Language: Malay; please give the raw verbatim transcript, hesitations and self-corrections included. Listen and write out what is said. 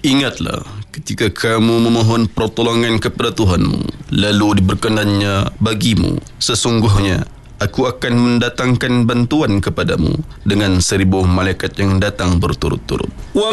Ingatlah, ketika kamu memohon pertolongan kepada Tuhanmu, lalu diberkenannya bagimu, sesungguhnya aku akan mendatangkan bantuan kepadamu dengan seribu malaikat yang datang berturut-turut.